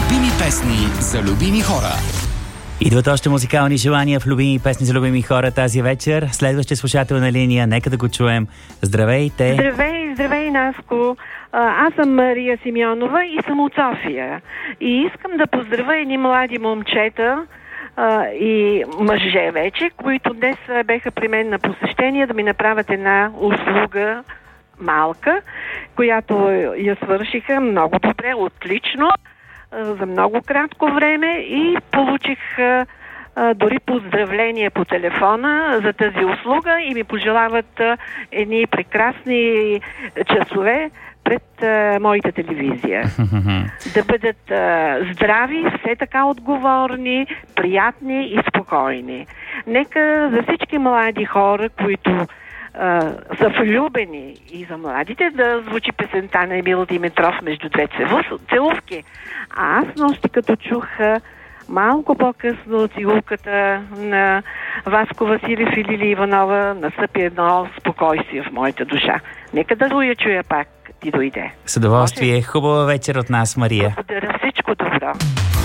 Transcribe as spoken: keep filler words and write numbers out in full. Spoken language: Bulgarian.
Любими песни за любими хора. Идват още музикални желания в любими песни за любими хора тази вечер. Следващия слушател на линия, нека да го чуем. Здравейте! Здравей, здравей, Наско! Аз съм Мария Симеонова и съм от София. И искам да поздравя едни млади момчета и мъже вече, които днес беха при мен на посещение да ми направят една услуга малка, която я свършиха много добре, отлично, за много кратко време и получих а, а, дори поздравления по телефона за тази услуга и ми пожелават а, едни прекрасни часове пред а, моята телевизия. Да бъдат а, здрави, все така отговорни, приятни и спокойни. Нека за всички млади хора, които Uh, са влюбени и за младите да звучи песента на Емил Димитров между две целувки. А аз нощи като чух малко по-късно цигулката на Васко Василев и Лили Иванова, настъпи едно спокойствие в моята душа. Нека да го я чуя пак, ти дойде. С удоволствие. Хубава вечер от нас, Мария. Благодаря, всичко добро.